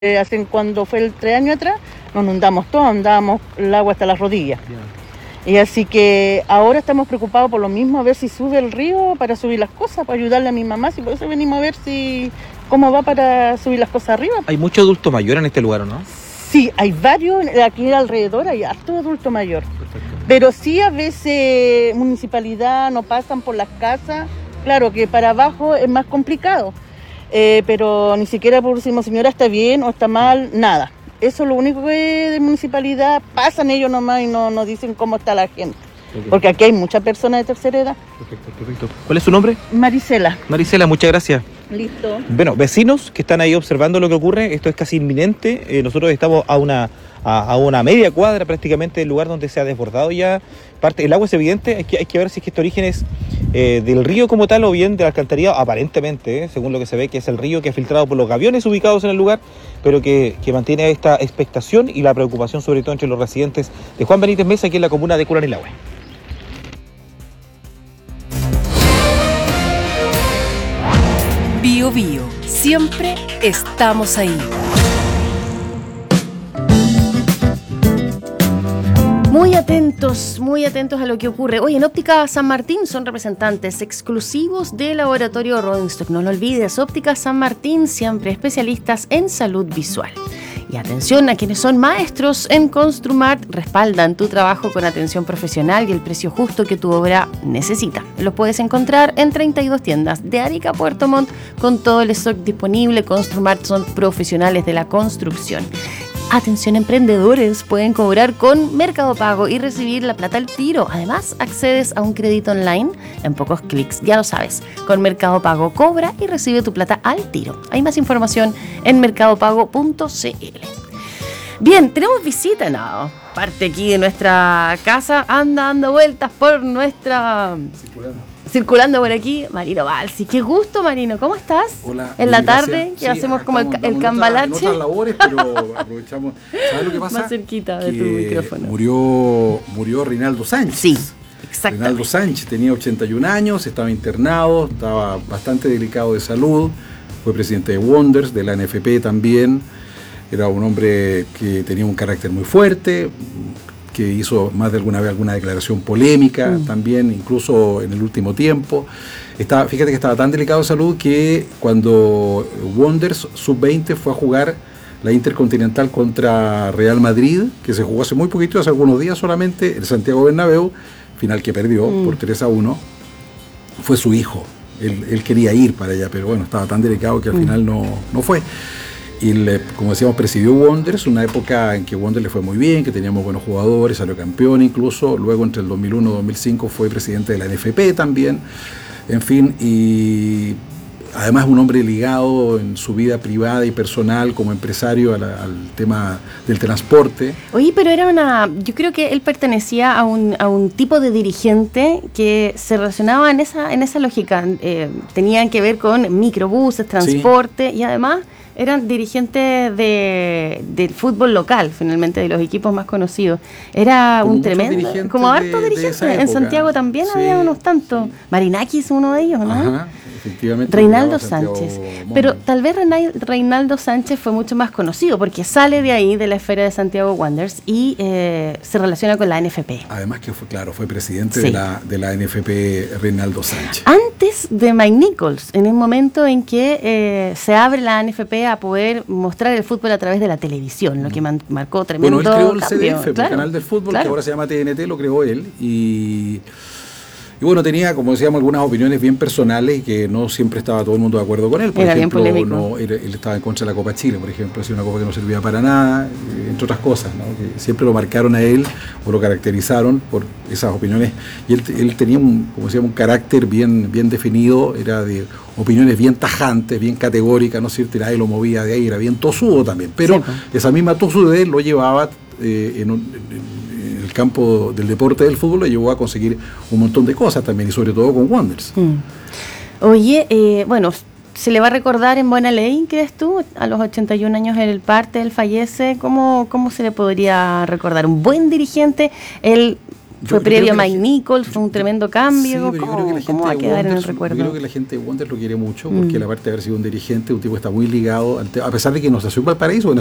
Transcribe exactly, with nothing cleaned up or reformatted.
Eh, hacen cuando fue el tres años atrás, nos inundamos todos, andábamos el agua hasta las rodillas. Yeah. Y así que ahora estamos preocupados por lo mismo, a ver si sube el río para subir las cosas, para ayudarle a mi mamá, y por eso venimos a ver si cómo va para subir las cosas arriba. Hay mucho adulto mayor en este lugar, ¿no? Sí, hay varios, aquí alrededor hay harto adulto mayor. Perfecto. Pero sí a veces municipalidad no pasan por las casas, claro que para abajo es más complicado. Eh, pero ni siquiera por decimos señora está bien o está mal, nada. Eso es lo único que de municipalidad pasan ellos nomás y no nos dicen cómo está la gente. Okay. Porque aquí hay muchas personas de tercera edad. Perfecto, perfecto. ¿Cuál es su nombre? Marisela. Marisela, muchas gracias. Listo. Bueno, vecinos que están ahí observando lo que ocurre, esto es casi inminente. Eh, nosotros estamos a una, a, a una media cuadra prácticamente del lugar donde se ha desbordado ya parte. El agua es evidente, hay que, hay que ver si es que este origen es eh, del río como tal o bien del alcantarillado, aparentemente, eh, según lo que se ve, que es el río que ha filtrado por los gaviones ubicados en el lugar, pero que, que mantiene esta expectación y la preocupación sobre todo entre los residentes de Juan Benítez Mesa aquí en la comuna de Curanilahue. Bio Bio, siempre estamos ahí. Muy atentos, muy atentos a lo que ocurre. Hoy en Óptica San Martín son representantes exclusivos del laboratorio Rodenstock. No lo olvides, Óptica San Martín, siempre especialistas en salud visual. Y atención a quienes son maestros en Construmart, respaldan tu trabajo con atención profesional y el precio justo que tu obra necesita. Los puedes encontrar en treinta y dos tiendas de Arica a Puerto Montt con todo el stock disponible. Construmart son profesionales de la construcción. Atención emprendedores, pueden cobrar con Mercado Pago y recibir la plata al tiro. Además, accedes a un crédito online en pocos clics, ya lo sabes. Con Mercado Pago cobra y recibe tu plata al tiro. Hay más información en mercado pago punto c l. Bien, tenemos visita, no, parte aquí de nuestra casa, anda dando vueltas por nuestra... Circulando. Circulando por aquí, Marino Balsi. Qué gusto, Marino. ¿Cómo estás? Hola. En la tarde, gracias. que sí, hacemos como el, el en cambalache. Otras, en otras labores, pero aprovechamos. ¿Sabes lo que pasa? Más cerquita de que tu micrófono. Murió, murió Reinaldo Sánchez. Sí, exactamente. Reinaldo Sánchez tenía ochenta y un años, estaba internado, estaba bastante delicado de salud. Fue presidente de Wonders, de la N F P también. Era un hombre que tenía un carácter muy fuerte, que hizo más de alguna vez alguna declaración polémica mm. también, incluso en el último tiempo. Estaba, fíjate que estaba tan delicado de salud que cuando Wonders sub veinte fue a jugar la Intercontinental contra Real Madrid, que se jugó hace muy poquito, hace algunos días solamente, el Santiago Bernabéu, final que perdió mm. por tres a uno, fue su hijo. Él, él quería ir para allá, pero bueno, estaba tan delicado que al mm. final no, no fue. Y le, como decíamos, presidió Wonders, una época en que Wonders le fue muy bien, que teníamos buenos jugadores, salió campeón incluso. Luego entre el dos mil uno y dos mil cinco fue presidente de la N F P también. En fin, y además un hombre ligado en su vida privada y personal como empresario a la, al tema del transporte. Oye, pero era una... Yo creo que él pertenecía a un, a un tipo de dirigente que se relacionaba en esa, en esa lógica. Eh, tenían que ver con microbuses, transporte sí. y además... Eran dirigentes de, del fútbol local, finalmente, de los equipos más conocidos. Era como un tremendo, como harto dirigente. En Santiago también sí, había unos tantos. Sí. Marinakis, uno de ellos, ¿no? Ajá, efectivamente. Reinaldo Sánchez. Pero tal vez Reinaldo Sánchez fue mucho más conocido, porque sale de ahí, de la esfera de Santiago Wanderers, y eh, se relaciona con la N F P. Además que fue, claro, fue presidente sí. de, la, de la N F P Reinaldo Sánchez. Antes de Mike Nichols, en el momento en que eh, se abre la N F P a poder mostrar el fútbol a través de la televisión, lo que man, marcó tremendo Bueno, él creó el cambio. C D F, claro, el canal del fútbol, claro. que ahora se llama T N T, lo creó él, y... Y bueno, tenía, como decíamos, algunas opiniones bien personales y que no siempre estaba todo el mundo de acuerdo con él. Por Era ejemplo, bien polémico. No, él, él estaba en contra de la Copa Chile, por ejemplo, hacía una copa que no servía para nada, entre otras cosas, ¿no? Que siempre lo marcaron a él o lo caracterizaron por esas opiniones. Y él, él tenía, un, como decíamos, un carácter bien, bien definido, era de opiniones bien tajantes, bien categóricas, ¿no es cierto? Y nadie lo movía de ahí, era bien tosudo también. Pero sí, pues. esa misma tosudez lo llevaba eh, en un... En, el campo del deporte del fútbol le llevó a conseguir un montón de cosas también y sobre todo con Wanderers. Mm. Oye, eh, bueno, ¿se le va a recordar en buena ley, crees tú? A los ochenta y un años él parte, él fallece. ¿Cómo, cómo se le podría recordar? Un buen dirigente, él ¿Fue yo previo creo a que Mike la- Nichols? ¿Fue un tremendo Sí, cambio? pero yo ¿Cómo, creo que la cómo gente va a de quedar en el Wonders, yo creo recuerdo? que la gente de Wonders lo quiere mucho, porque Mm. aparte de haber sido un dirigente, un tipo que está muy ligado, al te- a pesar de que no nació en Valparaíso,